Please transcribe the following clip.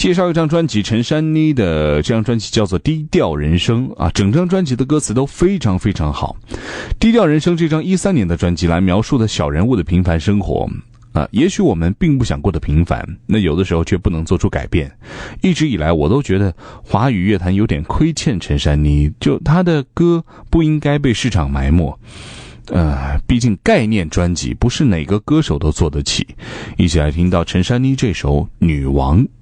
介绍一张专辑，陈珊妮的这张专辑叫做《低调人生》啊，整张专辑的歌词都非常非常好。《低调人生》这张13年的专辑来描述的小人物的平凡生活也许我们并不想过得平凡，那有的时候却不能做出改变。一直以来我都觉得华语乐坛有点亏欠陈珊妮，就她的歌不应该被市场埋没。毕竟概念专辑不是哪个歌手都做得起。一起来听到陈珊妮这首《女王》。